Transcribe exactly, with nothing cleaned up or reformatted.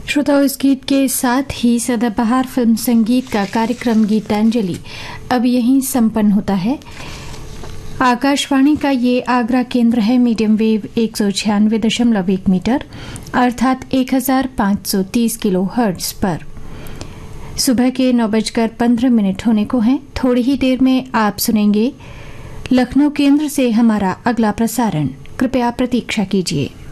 श्रोताओं, इस गीत के साथ ही सदाबहार फिल्म संगीत का कार्यक्रम गीतांजलि अब यहीं संपन्न होता है। आकाशवाणी का ये आगरा केंद्र है। मीडियम वेव एक सौ छियानवे दशमलव एक मीटर अर्थात एक हजार पाँच सौ तीस किलो हर्ट्ज पर सुबह के नौ बजकर पंद्रह मिनट होने को हैं। थोड़ी ही देर में आप सुनेंगे लखनऊ केंद्र से हमारा अगला प्रसारण। कृपया प्रतीक्षा कीजिए।